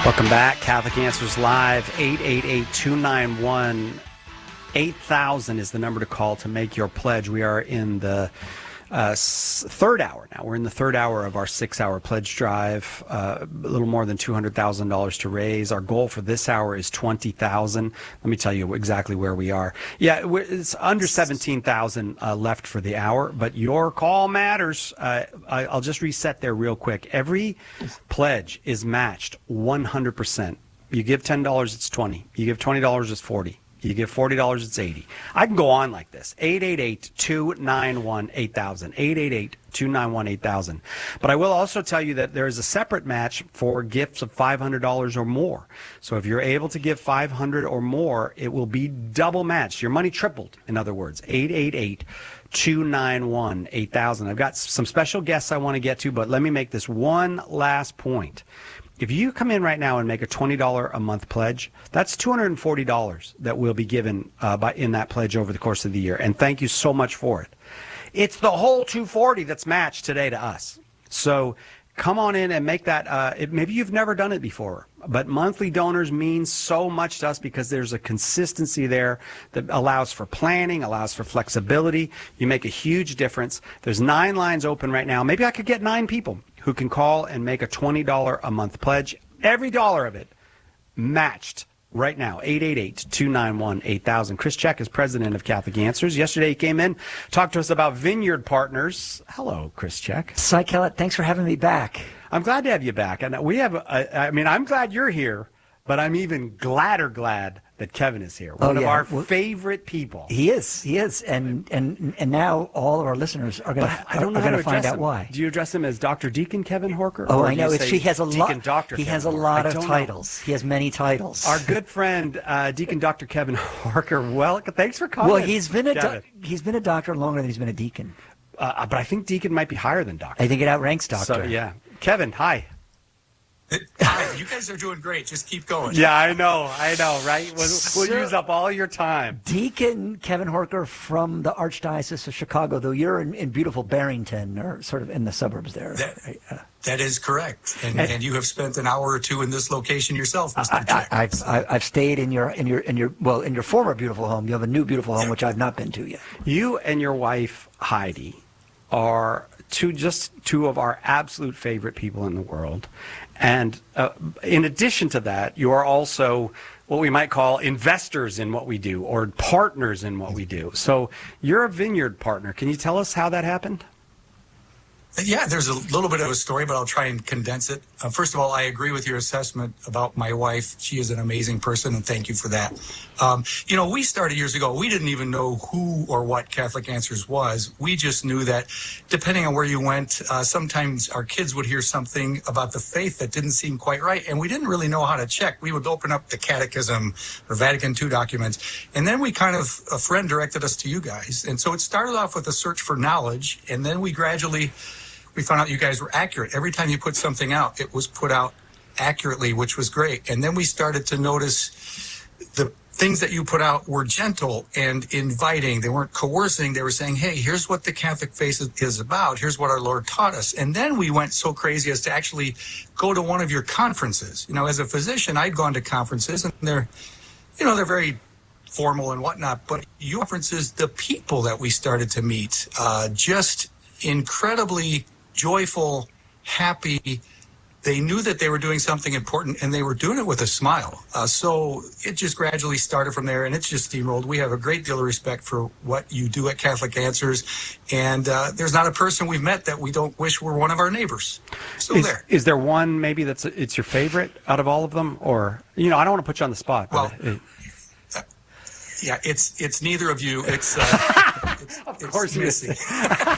Welcome back. Catholic Answers Live. 888-291-8000 is the number to call to make your pledge. We are in the third hour now. We're in the third hour of our 6-hour pledge drive. A little more than $200,000 to raise. Our goal for this hour is $20,000. Let me tell you exactly where we are. Yeah, it's under $17,000 left for the hour, but your call matters. I'll just reset there real quick. Every pledge is matched 100%. You give $10, it's $20. You give $20, it's $40. You give $40, it's $80. I can go on like this. 888-291-8000. 888-291-8000. But I will also tell you that there is a separate match for gifts of $500 or more. So if you're able to give $500 or more, it will be double matched. Your money tripled, in other words. 888-291-8000. I've got some special guests I want to get to, but let me make this one last point. If you come in right now and make a $20 a month pledge, that's $240 that will be given in that pledge over the course of the year. And thank you so much for it. It's the whole $240 that's matched today to us. So come on in and make that. Maybe you've never done it before, but monthly donors mean so much to us because there's a consistency there that allows for planning, allows for flexibility. You make a huge difference. There's 9 lines open right now. Maybe I could get 9 people who can call and make a $20 a month pledge. Every dollar of it matched right now. 888-291-8000. Chris Check is president of Catholic Answers. Yesterday he came in, talked to us about Vineyard Partners. Hello, Chris Check. Cy Kellett, thanks for having me back. I'm glad to have you back. And we have, I'm glad you're here, but I'm even glad that Kevin is here. One of our favorite people. He is. And now all of our listeners are going to find out why. Do you address him as Dr. Deacon Kevin Horker? Oh, I know. He has a lot. He has a lot of titles. He has many titles. Our good friend, Deacon Dr. Kevin Horker. Well, thanks for calling. Well, he's been a doctor longer than he's been a deacon. But I think deacon might be higher than doctor. I think it outranks doctor. So, yeah. Kevin, hi. Hi, you guys are doing great. Just keep going. Yeah, I know, right? We'll use up all your time. Deacon Kevin Horker from the Archdiocese of Chicago, though you're in beautiful Barrington, or sort of in the suburbs there. That is correct. And you have spent an hour or two in this location yourself, Mr. Jack. I've stayed in your former beautiful home. You have a new beautiful home, which I've not been to yet. You and your wife, Heidi, are two of our absolute favorite people in the world. And in addition to that, you are also what we might call investors in what we do or partners in what we do. So you're a Vineyard partner. Can you tell us how that happened? Yeah, there's a little bit of a story, but I'll try and condense it. First of all, I agree with your assessment about my wife. She is an amazing person, and thank you for that. We started years ago. We didn't even know who or what Catholic Answers was. We just knew that depending on where you went, sometimes our kids would hear something about the faith that didn't seem quite right, and we didn't really know how to check. We would open up the Catechism or Vatican II documents, and then a friend directed us to you guys. And so it started off with a search for knowledge, and then we found out you guys were accurate. Every time you put something out, it was put out accurately, which was great. And then we started to notice the things that you put out were gentle and inviting. They weren't coercing. They were saying, hey, here's what the Catholic faith is about. Here's what our Lord taught us. And then we went so crazy as to actually go to one of your conferences. As a physician, I'd gone to conferences, and they're very formal and whatnot. But your conferences, the people that we started to meet, just incredibly joyful, happy. They knew that they were doing something important, and they were doing it with a smile. So it just gradually started from there, and it's just steamrolled. We have a great deal of respect for what you do at Catholic Answers, and there's not a person we've met that we don't wish were one of our neighbors. So is there one maybe it's your favorite out of all of them? Or, I don't want to put you on the spot. Well, yeah, it's neither of you. It's of course, Missy.